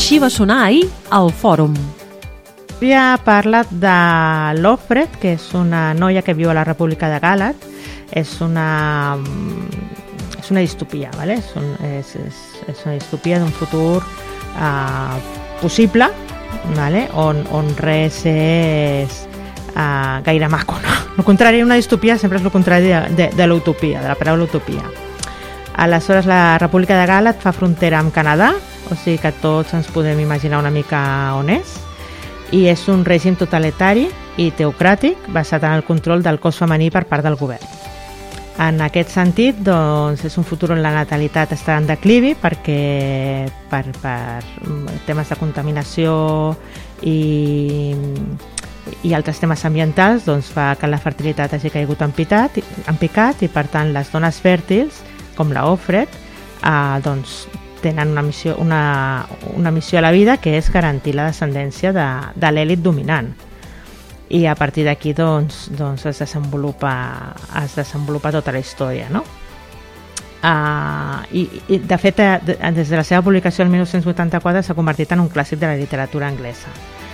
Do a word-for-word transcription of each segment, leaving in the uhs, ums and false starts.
Així va sonar ahir al Fòrum. Havia parlat de l'Ofred, que és una noia que viu a la República de Gàlat. És una, és una distopia, ¿vale? és, un, és, és, és una distopia d'un futur uh, possible, ¿vale? on, on res és uh, gaire maco. No? El contrari d'una distopia sempre és el contrari de, de, de l'utopia, de la paraula utopia. Aleshores, la República de Gàlat fa frontera amb Canadà, o sigui que tots ens podem imaginar una mica on és, i és un règim totalitari i teocràtic basat en el control del cos femení per part del govern. En aquest sentit, doncs, és un futur on la natalitat està en declivi perquè per, per temes de contaminació i, i altres temes ambientals doncs, fa que la fertilitat hagi caigut en, pitat, en picat i, per tant, les dones fèrtils, com la Ofred, eh, doncs, tenen una missió, una, una missió a la vida, que és garantir la descendència de, de l'elit dominant. I a partir d'aquí doncs, doncs es, desenvolupa, es desenvolupa tota la història, no? Uh, i, i de fet, de, des de la seva publicació el dinou vuitanta-quatre s'ha convertit en un clàssic de la literatura anglesa.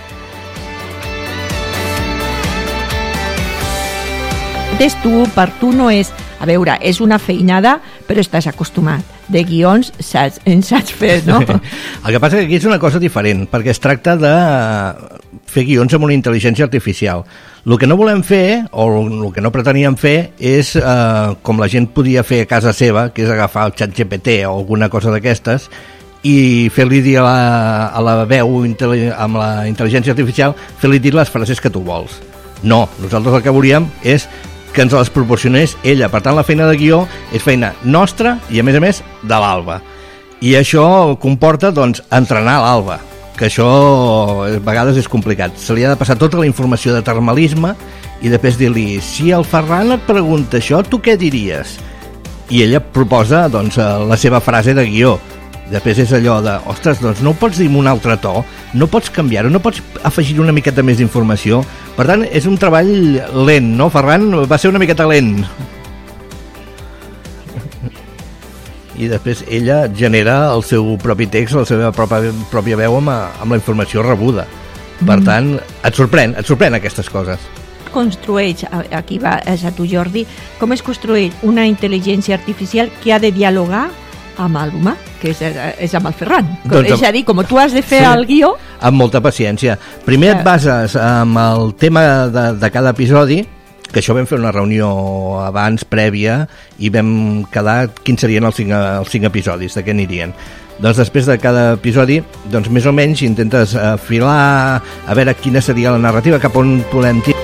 Des tu, per tu no és... A veure, és una feinada, però estàs acostumat. De guions saps, en saps fer, no? El que passa és que aquí és una cosa diferent, perquè es tracta de fer guions amb una intel·ligència artificial. El que no volem fer, o el que no preteníem fer, és eh, com la gent podia fer a casa seva, que és agafar el xat G P T o alguna cosa d'aquestes, i fer-li dir a la, a la veu amb la intel·ligència artificial, fer-li dir les frases que tu vols. No, nosaltres el que volíem és que ens les proporcionés ella. Per tant, la feina de guió és feina nostra i, a més a més, de l'Alba. I això comporta, doncs, entrenar l'Alba, que això a vegades és complicat. Se li ha de passar tota la informació de termalisme i després dir-li, si el Ferran et pregunta això, tu què diries? I ella proposa, doncs, la seva frase de guió. Després és allò de, ostres, doncs no ho pots dir amb un altre to, no pots canviar-ho, no pots afegir una miqueta més d'informació. Per tant, és un treball lent, no, Ferran? Va ser una miqueta lent. I després ella genera el seu propi text, la seva pròpia, pròpia veu amb, amb la informació rebuda. Per tant, et sorprèn, et sorprèn aquestes coses. Construeix, aquí va, és a tu, Jordi, com es construeix una intel·ligència artificial que ha de dialogar amb l'humà, que és, és amb el Ferran. Doncs, és a dir, com tu has de fer sí, el guió... Amb molta paciència. Primer et bases amb el tema de, de cada episodi, que això vam fer una reunió abans, prèvia, i vam quedar quins serien els cinc, els cinc episodis, de què anirien. Doncs després de cada episodi, doncs més o menys intentes afilar, a veure quina seria la narrativa, cap on podem tirar.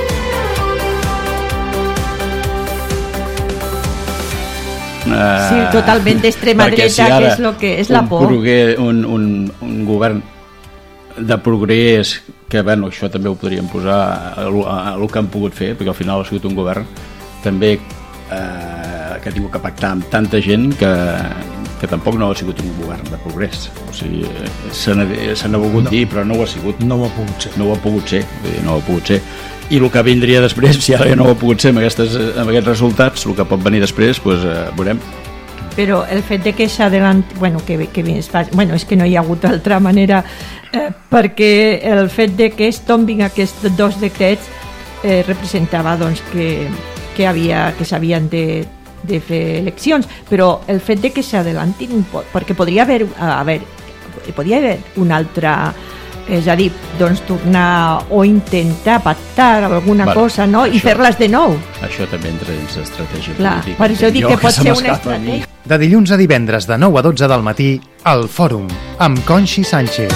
Sí, totalment d'extrema dreta, si que és, lo que és la por. Progrés, un, un, un govern de progrés, que bueno, això també ho podríem posar a, a, a el que han pogut fer, perquè al final ha sigut un govern també eh, que ha tingut que pactar amb tanta gent que, que tampoc no ha sigut un govern de progrés. O sigui, se n'ha volgut no, dir, però no ho ha sigut. No ho ha pogut ser. No ho ha pogut ser, no ho ha pogut ser. I el que vindria després, si ara no ho ha pogut ser amb, aquestes, amb aquests resultats, el que pot venir després, doncs eh, veurem. Però el fet de que s'adelant... Bueno, que, que es fa, bueno, és que no hi ha hagut altra manera, eh, perquè el fet de que es tombin aquests dos decrets eh, representava doncs, que, que, havia, que s'havien de, de fer eleccions, però el fet de que s'adelantin un poc, perquè podria haver, haver, podria haver una altra... És a dir, doncs tornar o intentar pactar alguna bueno, cosa, no? I fer-les de nou. Això també entra dins l'estratègia Clar, política. Per això dic que, que pot ser una estratègia. De dilluns a divendres de nou a dotze del matí, al Fòrum, amb Conxi Sánchez.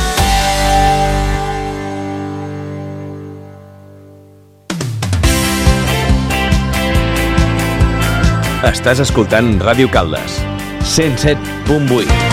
Estàs escoltant Ràdio Caldes, cent set punt vuit.